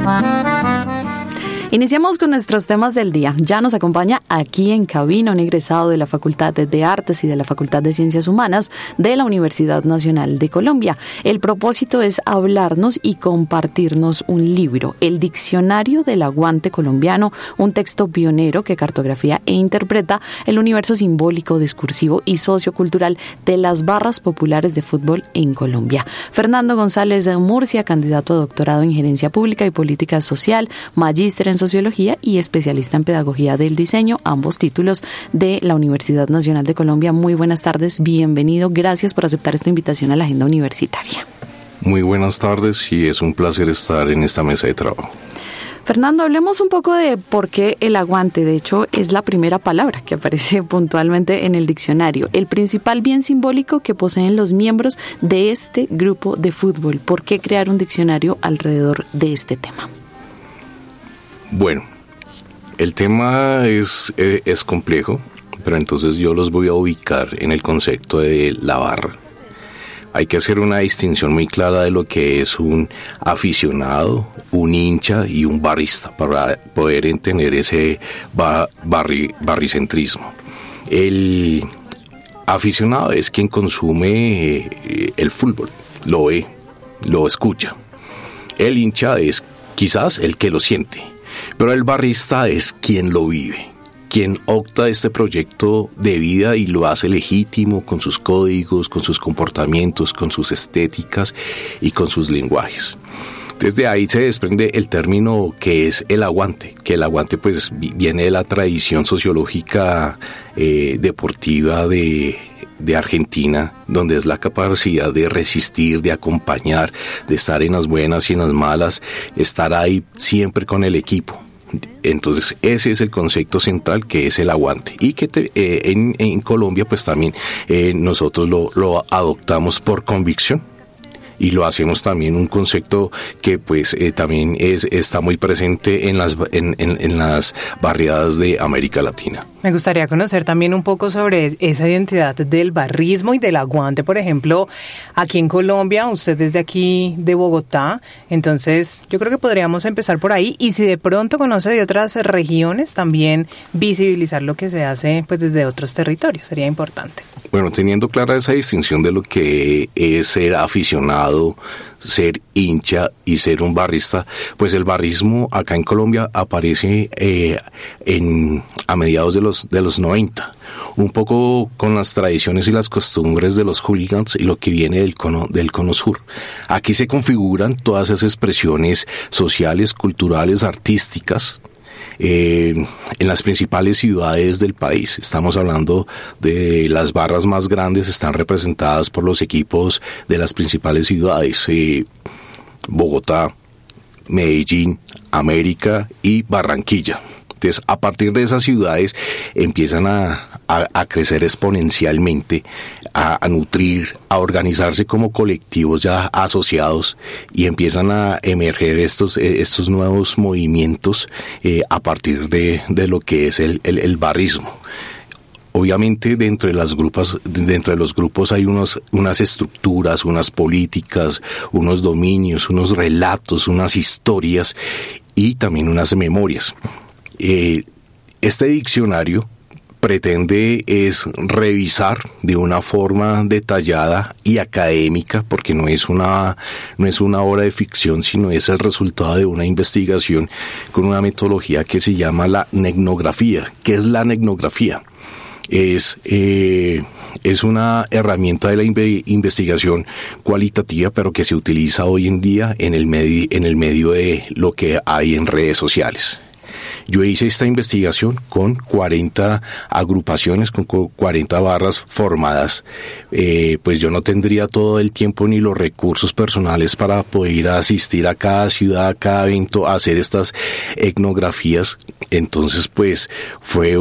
Iniciamos con nuestros temas del día. Ya nos acompaña aquí en cabina un egresado de la Facultad de Artes y de la Facultad de Ciencias Humanas de la Universidad Nacional de Colombia. El propósito es hablarnos y compartirnos un libro, El Diccionario del Aguante Colombiano, un texto pionero que cartografía e interpreta el universo simbólico, discursivo y sociocultural de las barras populares de fútbol en Colombia. Fernando González de Murcia, candidato a doctorado en Gerencia Pública y Política Social, magíster en Sociología y especialista en Pedagogía del Diseño, ambos títulos de la Universidad Nacional de Colombia. Muy buenas tardes, bienvenido, gracias por aceptar esta invitación a la agenda universitaria. Muy buenas tardes y es un placer estar en esta mesa de trabajo. Fernando, hablemos un poco de por qué el aguante. De hecho, es la primera palabra que aparece puntualmente en el diccionario. El principal bien simbólico que poseen los miembros de este grupo de fútbol. ¿Por qué crear un diccionario alrededor de este tema? Bueno, el tema es complejo, pero entonces yo los voy a ubicar en el concepto de la barra. Hay que hacer una distinción muy clara de lo que es un aficionado, un hincha y un barrista para poder entender ese barricentrismo. El aficionado es quien consume el fútbol, lo ve, lo escucha. El hincha es quizás el que lo siente. Pero el barrista es quien lo vive, quien opta este proyecto de vida y lo hace legítimo con sus códigos, con sus comportamientos, con sus estéticas y con sus lenguajes. Desde ahí se desprende el término que es el aguante, que el aguante pues viene de la tradición sociológica deportiva de Argentina, donde es la capacidad de resistir, de acompañar, de estar en las buenas y en las malas, estar ahí siempre con el equipo. Entonces ese es el concepto central, que es el aguante, y que en Colombia pues también nosotros lo adoptamos por convicción. Y lo hacemos también un concepto que pues también está muy presente en las barriadas de América Latina. Me gustaría conocer también un poco sobre esa identidad del barrismo y del aguante. Por ejemplo, aquí en Colombia, usted es de aquí, de Bogotá, entonces yo creo que podríamos empezar por ahí, y si de pronto conoce de otras regiones, también visibilizar lo que se hace pues desde otros territorios, sería importante. Bueno, teniendo clara esa distinción de lo que es ser aficionado, ser hincha y ser un barrista, pues el barrismo acá en Colombia aparece a mediados de los 90, un poco con las tradiciones y las costumbres de los hooligans y lo que viene del cono sur. Aquí se configuran todas esas expresiones sociales, culturales, artísticas, en las principales ciudades del país. Estamos hablando de las barras más grandes, están representadas por los equipos de las principales ciudades, Bogotá, Medellín, América y Barranquilla. Entonces, a partir de esas ciudades empiezan a crecer exponencialmente, a nutrir, a organizarse como colectivos ya asociados, y empiezan a emerger estos nuevos movimientos a partir de lo que es el barrismo. Obviamente dentro de los grupos hay unas estructuras, unas políticas, unos dominios, unos relatos, unas historias y también unas memorias. Este diccionario pretende es revisar de una forma detallada y académica, porque no es una obra de ficción, sino es el resultado de una investigación con una metodología que se llama la etnografía. ¿Qué es la etnografía? Es una herramienta de la investigación cualitativa, pero que se utiliza hoy en día en el medio de lo que hay en redes sociales. Yo hice esta investigación con 40 agrupaciones, con 40 barras formadas. Pues yo no tendría todo el tiempo ni los recursos personales para poder ir a asistir a cada ciudad, a cada evento, a hacer estas etnografías. Entonces, pues fue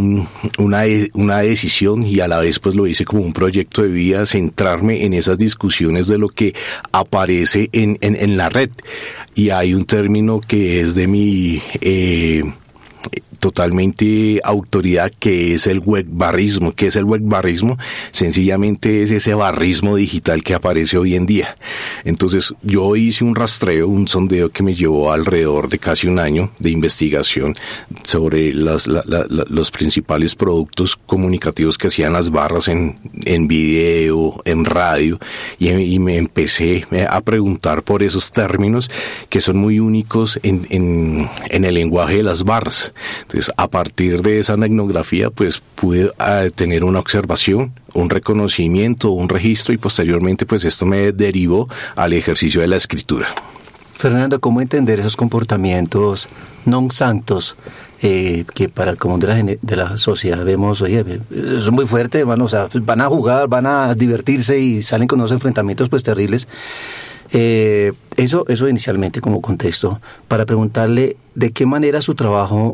una decisión, y a la vez pues lo hice como un proyecto de vida, centrarme en esas discusiones de lo que aparece en la red. Y hay un término que es de mi totalmente autoridad, que es el webbarrismo. ¿Qué es el webbarrismo? Sencillamente es ese barrismo digital que aparece hoy en día. Entonces, yo hice un rastreo, un sondeo que me llevó alrededor de casi un año de investigación sobre los principales productos comunicativos que hacían las barras en video, en radio, y me empecé a preguntar por esos términos que son muy únicos en el lenguaje de las barras. Entonces, a partir de esa etnografía, pues pude tener una observación, un reconocimiento, un registro, y posteriormente pues esto me derivó al ejercicio de la escritura. Fernando, ¿cómo entender esos comportamientos non santos que para el común de la sociedad vemos, oye, son muy fuertes, hermano? O sea, van a jugar, van a divertirse y salen con unos enfrentamientos pues terribles. Eso inicialmente como contexto, para preguntarle de qué manera su trabajo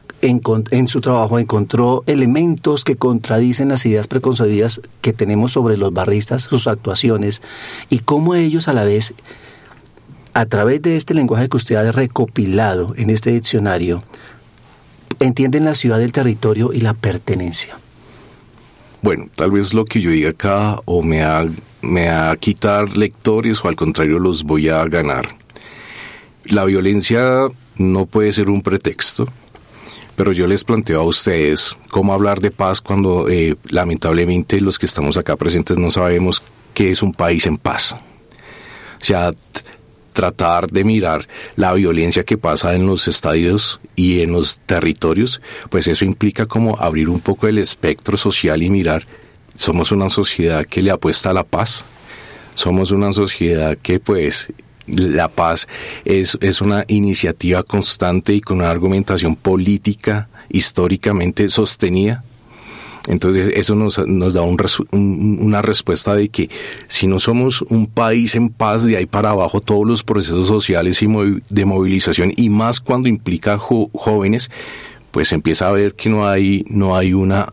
encontró elementos que contradicen las ideas preconcebidas que tenemos sobre los barristas, sus actuaciones, y cómo ellos a la vez, a través de este lenguaje que usted ha recopilado en este diccionario, entienden la ciudad, el territorio y la pertenencia. Bueno, tal vez lo que yo diga acá o me va a quitar lectores, o al contrario los voy a ganar. La violencia no puede ser un pretexto, pero yo les planteo a ustedes cómo hablar de paz cuando lamentablemente los que estamos acá presentes no sabemos qué es un país en paz. O sea, tratar de mirar la violencia que pasa en los estadios y en los territorios, pues eso implica como abrir un poco el espectro social y mirar, somos una sociedad que le apuesta a la paz, somos una sociedad que pues la paz es una iniciativa constante y con una argumentación política históricamente sostenida. Entonces eso nos da una respuesta de que si no somos un país en paz, de ahí para abajo todos los procesos sociales y de movilización, y más cuando implica jóvenes, pues empieza a ver que no hay una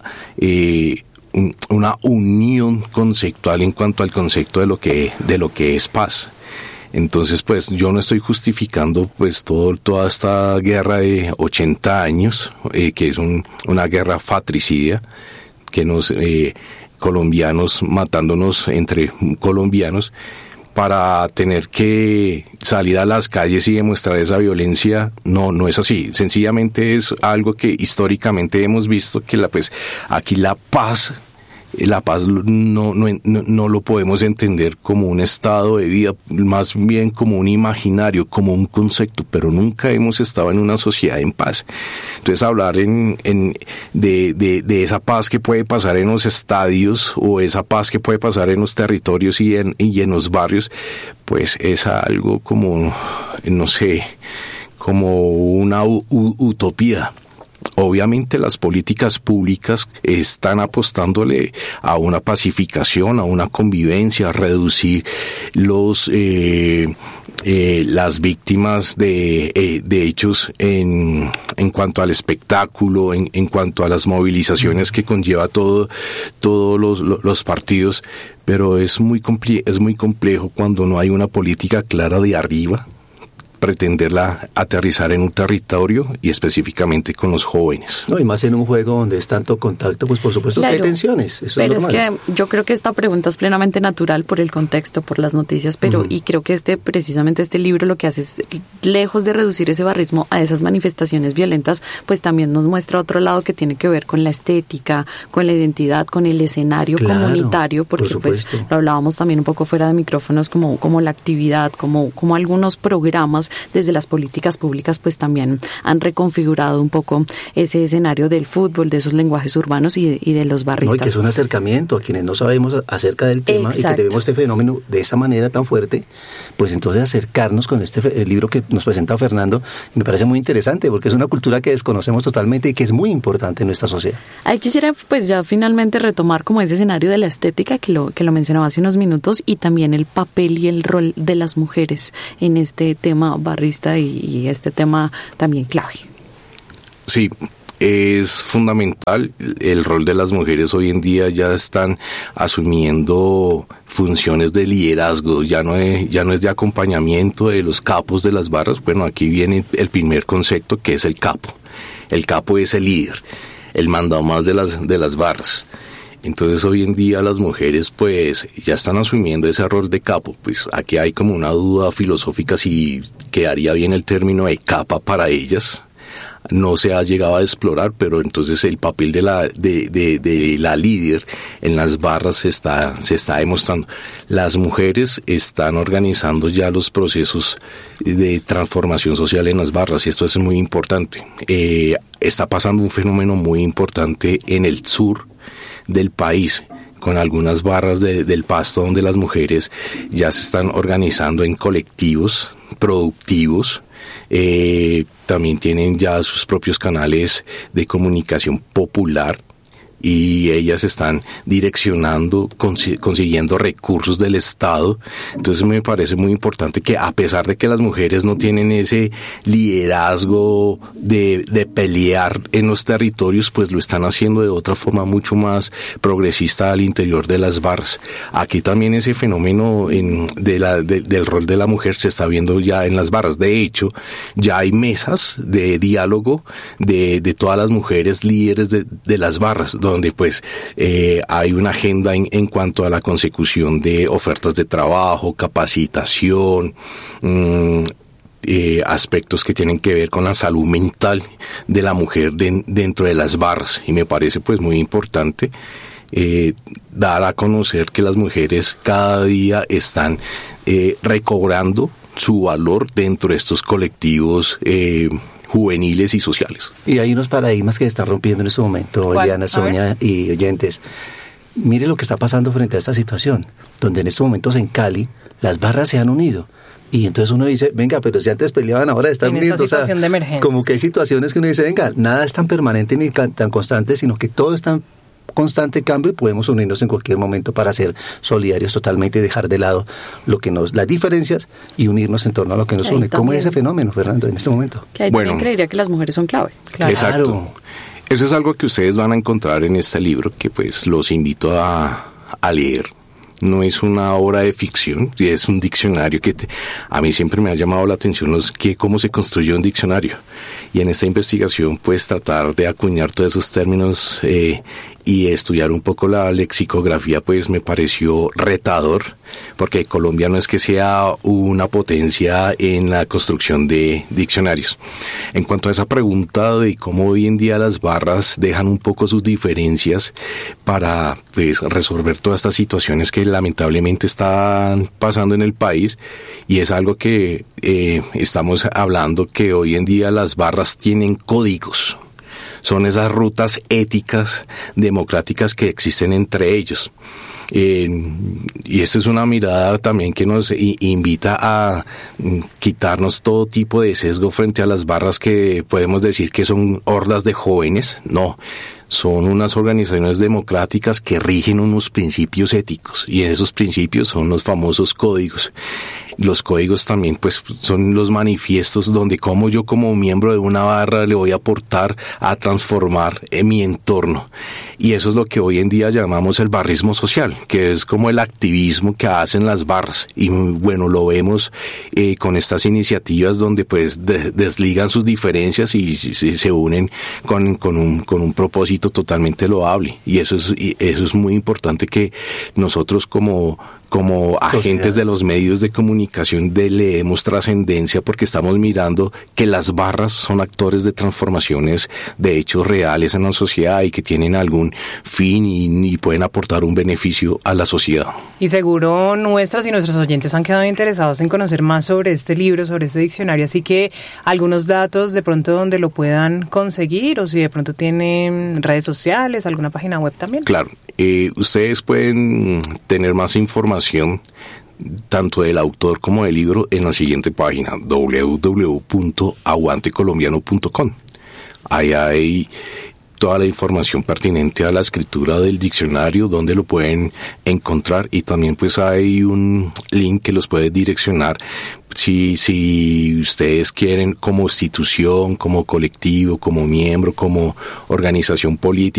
unión conceptual en cuanto al concepto de lo que es paz. Entonces, pues yo no estoy justificando pues toda esta guerra de 80 años, que es una guerra fratricida, que nos colombianos matándonos entre colombianos, para tener que salir a las calles y demostrar esa violencia. No es así. Sencillamente es algo que históricamente hemos visto, que aquí la paz no lo podemos entender como un estado de vida, más bien como un imaginario, como un concepto, pero nunca hemos estado en una sociedad en paz. Entonces hablar de esa paz que puede pasar en los estadios, o esa paz que puede pasar en los territorios y en los barrios, pues es algo como, no sé, como una utopía. Obviamente las políticas públicas están apostándole a una pacificación, a una convivencia, a reducir las víctimas de hechos en cuanto al espectáculo, en cuanto a las movilizaciones que conlleva todos los partidos, pero es muy complejo cuando no hay una política clara de arriba, pretenderla aterrizar en un territorio y específicamente con los jóvenes. No, y más en un juego donde es tanto contacto, pues por supuesto claro, que hay tensiones. Eso pero es que yo creo que esta pregunta es plenamente natural por el contexto, por las noticias, pero y creo que precisamente este libro lo que hace es, lejos de reducir ese barrismo a esas manifestaciones violentas, pues también nos muestra otro lado que tiene que ver con la estética, con la identidad, con el escenario comunitario, porque pues lo hablábamos también un poco fuera de micrófonos, como la actividad, como algunos programas desde las políticas públicas pues también han reconfigurado un poco ese escenario del fútbol, de esos lenguajes urbanos y de los barristas. No, y que es un acercamiento a quienes no sabemos acerca del tema. Exacto. Y que vemos este fenómeno de esa manera tan fuerte, pues entonces acercarnos con el libro que nos presenta Fernando, me parece muy interesante porque es una cultura que desconocemos totalmente y que es muy importante en nuestra sociedad. Ahí quisiera pues ya finalmente retomar como ese escenario de la estética que lo mencionaba hace unos minutos, y también el papel y el rol de las mujeres en este tema barrista y este tema también clave. Sí, es fundamental. El rol de las mujeres hoy en día ya están asumiendo funciones de liderazgo, ya no es de acompañamiento de los capos de las barras. Bueno, aquí viene el primer concepto, que es el capo. El capo es el líder, el mandamás de las barras. Entonces hoy en día las mujeres pues ya están asumiendo ese rol de capo. Pues aquí hay como una duda filosófica si quedaría bien el término de capa para ellas. No se ha llegado a explorar, pero entonces el papel de la líder en las barras se está demostrando. Las mujeres están organizando ya los procesos de transformación social en las barras, y esto es muy importante. Está pasando un fenómeno muy importante en el sur del país, con algunas barras del Pasto, donde las mujeres ya se están organizando en colectivos productivos. También tienen ya sus propios canales de comunicación popular, y ellas están direccionando, consiguiendo recursos del Estado. Entonces me parece muy importante que, a pesar de que las mujeres no tienen ese liderazgo de pelear en los territorios, pues lo están haciendo de otra forma mucho más progresista al interior de las barras. Aquí también ese fenómeno del rol de la mujer se está viendo ya en las barras. De hecho, ya hay mesas de diálogo de todas las mujeres líderes de las barras, donde pues hay una agenda en cuanto a la consecución de ofertas de trabajo, capacitación, aspectos que tienen que ver con la salud mental de la mujer dentro de las barras. Y me parece pues muy importante dar a conocer que las mujeres cada día están recobrando su valor dentro de estos colectivos juveniles y sociales. Y hay unos paradigmas que se están rompiendo en este momento, Eliana, Sonia y oyentes. Mire lo que está pasando frente a esta situación, donde en estos momentos en Cali las barras se han unido. Y entonces uno dice, venga, pero si antes peleaban, ahora están unidos. En esta situación de emergencia. Como que hay situaciones que uno dice, venga, nada es tan permanente ni tan constante, sino que todo está en constante cambio, y podemos unirnos en cualquier momento para ser solidarios totalmente y dejar de lado las diferencias y unirnos en torno a lo que nos une. ¿Cómo es ese fenómeno, Fernando, en este momento? Que ahí también creería que las mujeres son clave. Claro. Exacto. Eso es algo que ustedes van a encontrar en este libro, que pues los invito a leer. No es una obra de ficción, es un diccionario que a mí siempre me ha llamado la atención cómo se construye un diccionario. Y en esta investigación pues tratar de acuñar todos esos términos y estudiar un poco la lexicografía pues me pareció retador, porque Colombia no es que sea una potencia en la construcción de diccionarios. En cuanto a esa pregunta de cómo hoy en día las barras dejan un poco sus diferencias para pues resolver todas estas situaciones que lamentablemente están pasando en el país, y es algo que estamos hablando, que hoy en día las barras tienen códigos. Son esas rutas éticas, democráticas que existen entre ellos. Y esta es una mirada también que nos invita a quitarnos todo tipo de sesgo frente a las barras, que podemos decir que son hordas de jóvenes. No, son unas organizaciones democráticas que rigen unos principios éticos, y esos principios son los famosos códigos. Los códigos también pues son los manifiestos donde yo como miembro de una barra le voy a aportar a transformar en mi entorno. Y eso es lo que hoy en día llamamos el barrismo social, que es como el activismo que hacen las barras. Y bueno, lo vemos con estas iniciativas donde pues desligan sus diferencias y se unen con un propósito totalmente loable. Y eso es muy importante, que nosotros como agentes de los medios de comunicación le demos trascendencia, porque estamos mirando que las barras son actores de transformaciones de hechos reales en la sociedad, y que tienen algún fin y pueden aportar un beneficio a la sociedad. Y seguro nuestras y nuestros oyentes han quedado interesados en conocer más sobre este libro, sobre este diccionario, así que algunos datos de pronto donde lo puedan conseguir, o si de pronto tienen redes sociales, alguna página web también. Claro, ustedes pueden tener más información tanto del autor como del libro en la siguiente página: www.aguantecolombiano.com. Ahí hay toda la información pertinente a la escritura del diccionario, donde lo pueden encontrar, y también pues hay un link que los puede direccionar si ustedes quieren, como institución, como colectivo, como miembro, como organización política,